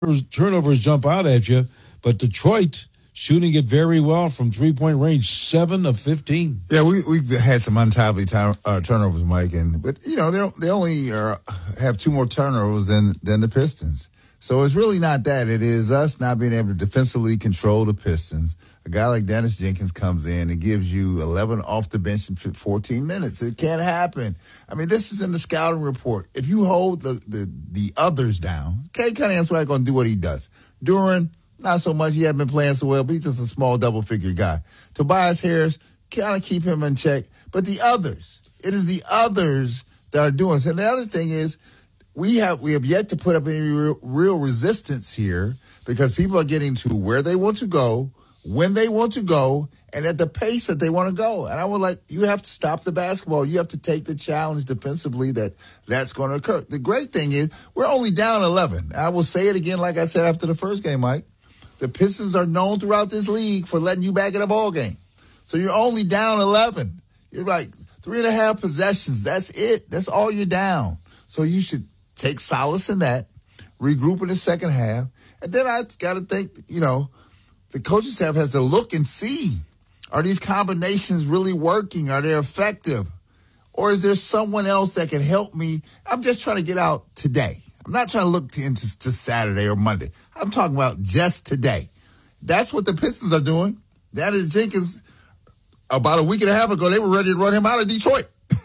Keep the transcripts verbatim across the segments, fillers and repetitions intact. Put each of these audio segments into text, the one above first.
turnovers jump out at you, but Detroit shooting it very well from three-point range, seven of fifteen. Yeah, we, we've had some untimely time, uh, turnovers, Mike, and but, you know, they they only are, have two more turnovers than, than the Pistons. So it's really not that. It is us not being able to defensively control the Pistons. A guy like Dennis Jenkins comes in and gives you eleven off the bench in fourteen minutes. It can't happen. I mean, this is in the scouting report. If you hold the, the, the others down, Cade Cunningham's not going to do what he does. Duran, not so much. He hasn't been playing so well, but he's just a small double-figure guy. Tobias Harris, kind of keep him in check. But the others, it is the others that are doing it. And the other thing is, we have we have yet to put up any real, real resistance here because people are getting to where they want to go, when they want to go, and at the pace that they want to go. And I would like, you have to stop the basketball. You have to take the challenge defensively that that's going to occur. The great thing is we're only down eleven. I will say it again like I said after the first game, Mike. The Pistons are known throughout this league for letting you back in a ball game. So you're only down eleven. You're like three and a half possessions. That's it. That's all you're down. So you should take solace in that, regroup in the second half. And then I got to think, you know, the coaching staff has to look and see, are these combinations really working? Are they effective? Or is there someone else that can help me? I'm just trying to get out today. I'm not trying to look to, into to Saturday or Monday. I'm talking about just today. That's what the Pistons are doing. Dennis Jenkins, about a week and a half ago, they were ready to run him out of Detroit.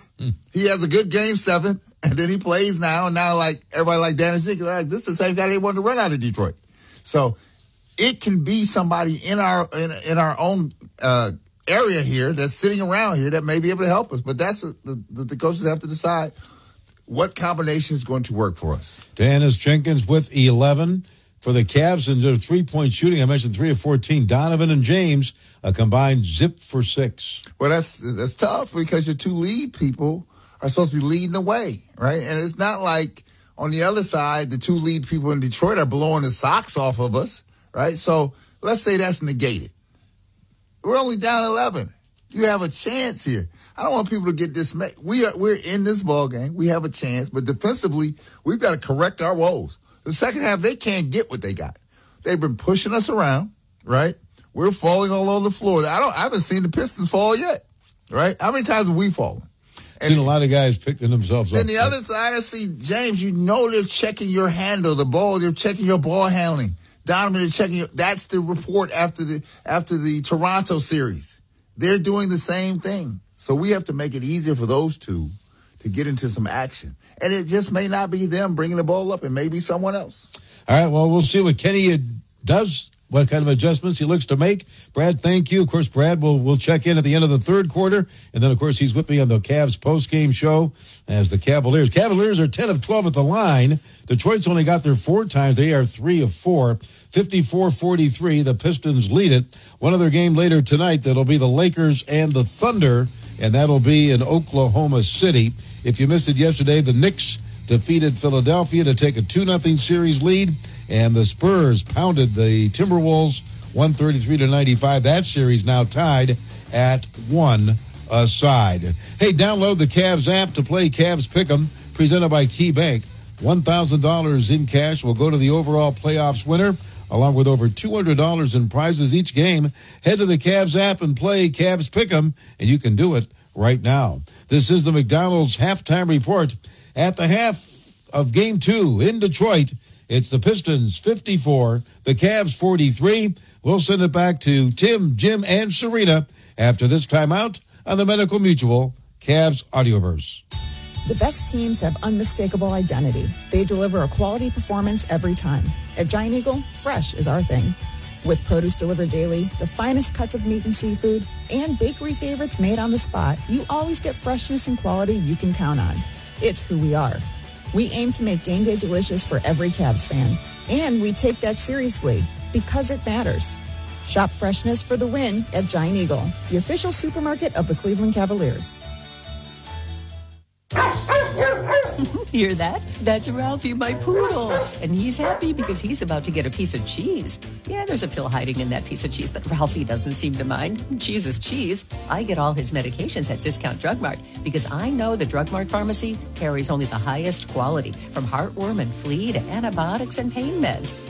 He has a good game seven, and then he plays now, and now, like, everybody like Dennis Jenkins, like, this is the same guy they wanted to run out of Detroit. So it can be somebody in our in, in our own uh, area here that's sitting around here that may be able to help us. But that's a, the, the coaches have to decide what combination is going to work for us. Dennis Jenkins with eleven for the Cavs and their three-point shooting. I mentioned three of fourteen. Donovan and James, a combined zip for six. Well, that's that's tough because your two lead people are supposed to be leading the way, right? And it's not like on the other side, the two lead people in Detroit are blowing the socks off of us, right? So let's say that's negated. We're only down eleven. You have a chance here. I don't want people to get dismayed. We are we're in this ball game. We have a chance, but defensively, we've got to correct our woes. The second half, they can't get what they got. They've been pushing us around, right? We're falling all over the floor. I don't. I haven't seen the Pistons fall yet, right? How many times have we fallen? And seen a lot of guys picking themselves up. Then the other side, I see James. You know they're checking your handle, the ball. They're checking your ball handling. Donovan, they're checking your. That's the report after the after the Toronto series. They're doing the same thing. So we have to make it easier for those two to get into some action. And it just may not be them bringing the ball up. It may be someone else. All right, well, we'll see what Kenny does, what kind of adjustments he looks to make. Brad, thank you. Of course, Brad will will check in at the end of the third quarter. And then, of course, he's with me on the Cavs post-game show as the Cavaliers. Cavaliers are ten of twelve at the line. Detroit's only got there four times. They are three of four. fifty-four forty-three. The Pistons lead it. One other game later tonight, that'll be the Lakers and the Thunder, and that'll be in Oklahoma City. If you missed it yesterday, the Knicks defeated Philadelphia to take a two nothing series lead, and the Spurs pounded the Timberwolves one thirty-three to ninety-five. That series now tied at one aside. Hey, download the Cavs app to play Cavs Pick'em, presented by KeyBank. one thousand dollars in cash will go to the overall playoffs winner, along with over two hundred dollars in prizes each game. Head to the Cavs app and play Cavs Pick'em, and you can do it right now. This is the McDonald's halftime report. At the half of game two in Detroit, it's the Pistons fifty-four, the Cavs forty-three. We'll send it back to Tim, Jim, and Serena after this timeout on the Medical Mutual Cavs Audioverse. The best teams have unmistakable identity. They deliver a quality performance every time. At Giant Eagle, fresh is our thing. With produce delivered daily, the finest cuts of meat and seafood, and bakery favorites made on the spot, you always get freshness and quality you can count on. It's who we are. We aim to make game day delicious for every Cavs fan. And we take that seriously, because it matters. Shop freshness for the win at Giant Eagle, the official supermarket of the Cleveland Cavaliers. Hear that? That's Ralphie, my poodle. And he's happy because he's about to get a piece of cheese. Yeah, there's a pill hiding in that piece of cheese, but Ralphie doesn't seem to mind. Cheese is cheese. I get all his medications at Discount Drug Mart because I know the Drug Mart pharmacy carries only the highest quality, from heartworm and flea to antibiotics and pain meds.